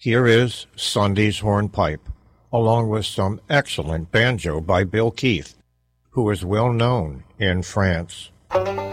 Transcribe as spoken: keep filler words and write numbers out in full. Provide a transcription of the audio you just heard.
Here is Sunday's Hornpipe, along with some excellent banjo by Bill Keith, who is well known in France.